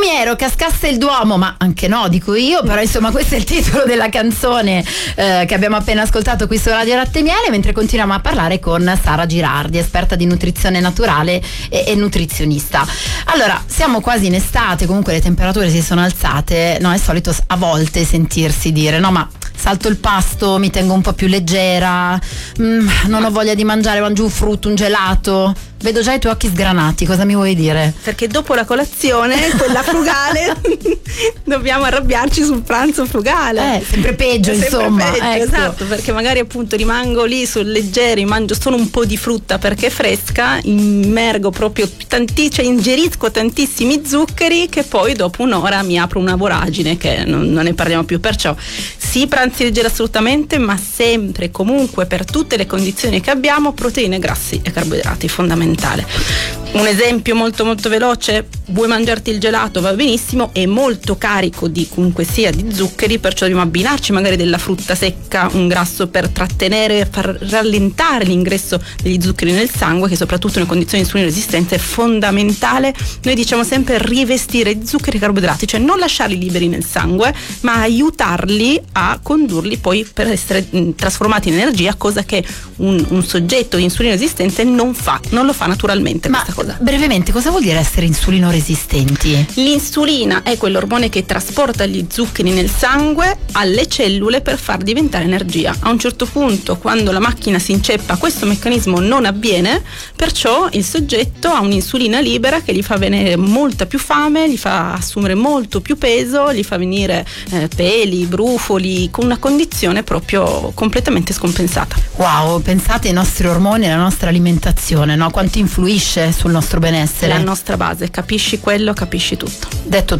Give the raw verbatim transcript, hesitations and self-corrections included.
Gumiero, cascasse il Duomo, ma anche no, dico io, però insomma questo è il titolo della canzone eh, che abbiamo appena ascoltato qui su Radio Latte e Miele, mentre continuiamo a parlare con Sara Girardi, esperta di nutrizione naturale e, e nutrizionista. Allora, siamo quasi in estate, comunque le temperature si sono alzate, no? È solito a volte sentirsi dire, no, ma salto il pasto, mi tengo un po' più leggera, mm, non ho voglia di mangiare, mangio un frutto, un gelato. Vedo già i tuoi occhi sgranati, cosa mi vuoi dire? Perché dopo la colazione, quella frugale, dobbiamo arrabbiarci sul pranzo frugale. Eh, sempre peggio, sempre insomma. Peggio, ecco. Esatto, perché magari appunto rimango lì sul leggero, mangio solo un po' di frutta perché è fresca, immergo proprio tanti, cioè ingerisco tantissimi zuccheri che poi dopo un'ora mi apro una voragine che non, non ne parliamo più. Perciò sì, pranzi leggeri assolutamente, ma sempre, comunque, per tutte le condizioni che abbiamo, proteine, grassi e carboidrati, fondamentale. Un esempio molto molto veloce: vuoi mangiarti il gelato, va benissimo, è molto carico di comunque sia di zuccheri, perciò dobbiamo abbinarci magari della frutta secca, un grasso per trattenere, far rallentare l'ingresso degli zuccheri nel sangue, che soprattutto nelle condizioni di insulina resistenza è fondamentale. Noi diciamo sempre rivestire i zuccheri e i carboidrati, cioè non lasciarli liberi nel sangue, ma aiutarli a condurli poi per essere mh, trasformati in energia, cosa che un, un soggetto insulino resistente non fa, non lo fa naturalmente. Ma questa cosa. Brevemente, cosa vuol dire essere insulino resistenti? L'insulina è quell'ormone che trasporta gli zuccheri nel sangue alle cellule per far diventare energia. A un certo punto, quando la macchina si inceppa, questo meccanismo non avviene, perciò il soggetto ha un'insulina libera che gli fa venire molta più fame, gli fa assumere molto più peso, gli fa venire eh, peli, brufoli, con una condizione proprio completamente scompensata. Wow, pensate ai nostri ormoni e alla nostra alimentazione, no? Quanto influisce sul nostro benessere? La nostra base, capisci quello, capisci tutto. Detto